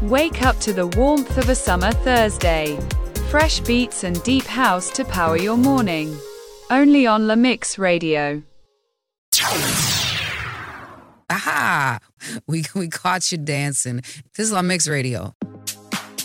Wake up to the warmth of a summer Thursday. Fresh beats and deep house to power your morning. Only on La Mix Radio. Aha! We caught you dancing. This is La Mix Radio.